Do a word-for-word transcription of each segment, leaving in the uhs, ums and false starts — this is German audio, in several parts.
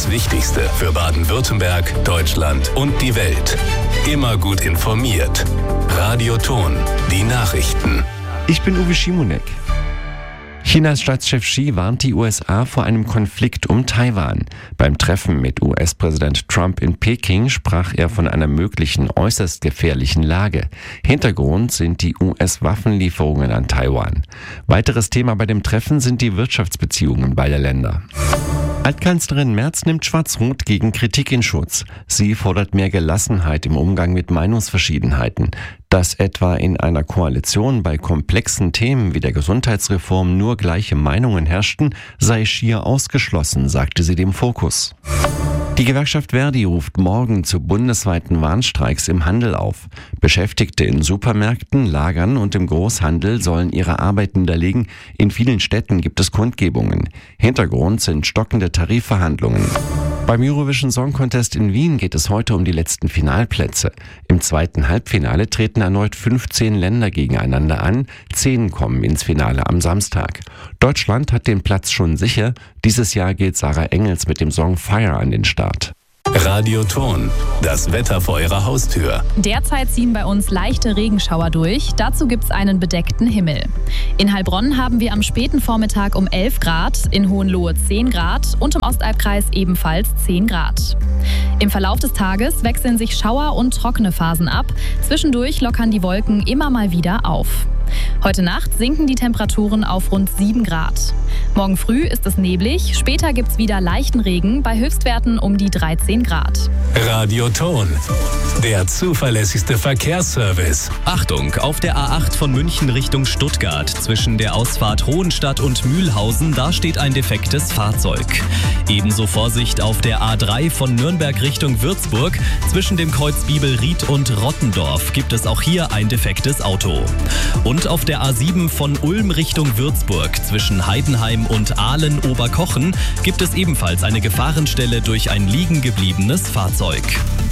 Das Wichtigste für Baden-Württemberg, Deutschland und die Welt. Immer gut informiert. Radio Ton, die Nachrichten. Ich bin Uwe Schimonek. Chinas Staatschef Xi warnt die U S A vor einem Konflikt um Taiwan. Beim Treffen mit U S-Präsident Trump in Peking sprach er von einer möglichen äußerst gefährlichen Lage. Hintergrund sind die U S-Waffenlieferungen an Taiwan. Weiteres Thema bei dem Treffen sind die Wirtschaftsbeziehungen beider Länder. Altkanzlerin Merz nimmt Schwarz-Rot gegen Kritik in Schutz. Sie fordert mehr Gelassenheit im Umgang mit Meinungsverschiedenheiten. Dass etwa in einer Koalition bei komplexen Themen wie der Gesundheitsreform nur gleiche Meinungen herrschten, sei schier ausgeschlossen, sagte sie dem Fokus. Die Gewerkschaft Verdi ruft morgen zu bundesweiten Warnstreiks im Handel auf. Beschäftigte in Supermärkten, Lagern und im Großhandel sollen ihre Arbeit niederlegen. In vielen Städten gibt es Kundgebungen. Hintergrund sind stockende Tarifverhandlungen. Beim Eurovision Song Contest in Wien geht es heute um die letzten Finalplätze. Im zweiten Halbfinale treten erneut fünfzehn Länder gegeneinander an. Zehn kommen ins Finale am Samstag. Deutschland hat den Platz schon sicher. Dieses Jahr geht Sarah Engels mit dem Song Fire an den Start. Radio Ton, das Wetter vor Ihrer Haustür. Derzeit ziehen bei uns leichte Regenschauer durch. Dazu gibt es einen bedeckten Himmel. In Heilbronn haben wir am späten Vormittag um elf Grad, in Hohenlohe zehn Grad und im Ostalbkreis ebenfalls zehn Grad. Im Verlauf des Tages wechseln sich Schauer und trockene Phasen ab. Zwischendurch lockern die Wolken immer mal wieder auf. Heute Nacht sinken die Temperaturen auf rund sieben Grad. Morgen früh ist es neblig, später gibt es wieder leichten Regen bei Höchstwerten um die dreizehn Grad. Radio Ton, der zuverlässigste Verkehrsservice. Achtung, auf der A acht von München Richtung Stuttgart zwischen der Ausfahrt Hohenstadt und Mühlhausen, da steht ein defektes Fahrzeug. Ebenso Vorsicht auf der A drei von Nürnberg Richtung Würzburg. Zwischen dem Kreuz Bibelried und Rottendorf gibt es auch hier ein defektes Auto. Und auf der A sieben von Ulm Richtung Würzburg zwischen Heidenheim und Aalen-Oberkochen gibt es ebenfalls eine Gefahrenstelle durch ein liegen gebliebenes Fahrzeug.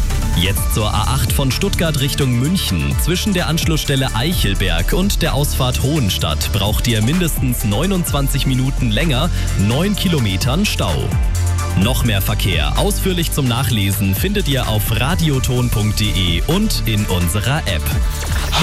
Jetzt zur A acht von Stuttgart Richtung München. Zwischen der Anschlussstelle Eichelberg und der Ausfahrt Hohenstadt braucht ihr mindestens neunundzwanzig Minuten länger, neun Kilometern Stau. Noch mehr Verkehr ausführlich zum Nachlesen findet ihr auf radioton punkt de und in unserer App.